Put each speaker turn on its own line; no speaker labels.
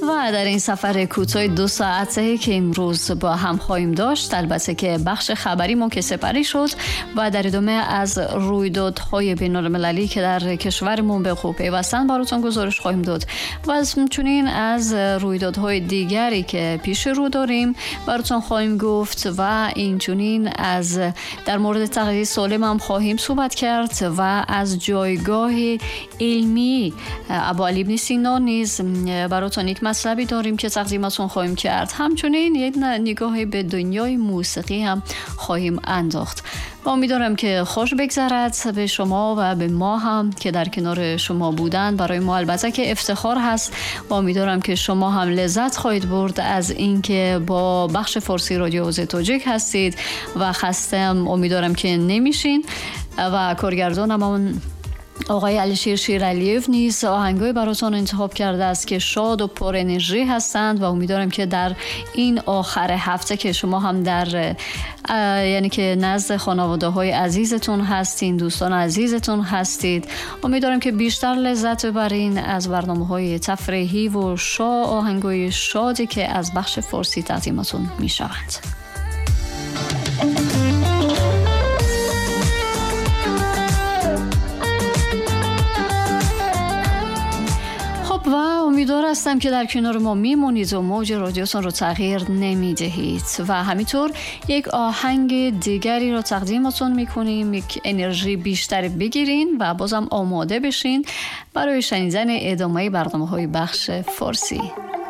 و در این سفر کوتاه 2 ساعته که امروز با هم خواهیم داشت، البته که بخش خبریمون که سپری شد و در ادامه از رویدادهای بین‌المللی که در کشورمون به خوب پیوستن براتون گزارش خواهیم داد و همچنین از رویدادهای دیگری که پیش رو داریم براتون خواهیم گفت و اینچنین از در مورد تغذیه سالم هم خواهیم صحبت کرد و از جایگاه علمی ابوعلی بن سینا نیز براتون یک مطلبی داریم که تقدیمتون خواهیم کرد. همچنین یک نگاهی به دنیای موسیقی هم خواهیم انداخت و امیدوارم که خوش بگذرد به شما و به ما هم که در کنار شما بودن برای ما البته که افتخار هست و امیدوارم که شما هم لذت خواهید برد از اینکه با بخش فارسی رادیو آواز تاجیک هستید و خستم امیدوارم که نمیشین و کارگردانم آقای علیشیر شیرعلیف نیز آهنگای براتون انتخاب کرده است که شاد و پر انرژی هستند و امیدوارم که در این آخر هفته که شما هم در یعنی که نزد خانواده های عزیزتون هستین، دوستان عزیزتون هستید، امیدوارم که بیشتر لذت ببرین از برنامه های تفریحی و آهنگای شادی که از بخش فارسی تقدیمتون می شوند. و امیدوار هستم که در کنار ما میمونید و موج رادیوتون رو تغییر نمیدهید و همینطور یک آهنگ دیگری رو تقدیمتون میکنیم، یک انرژی بیشتر بگیرین و بازم آماده بشین برای شنیدن ادامه برنامه های بخش فارسی.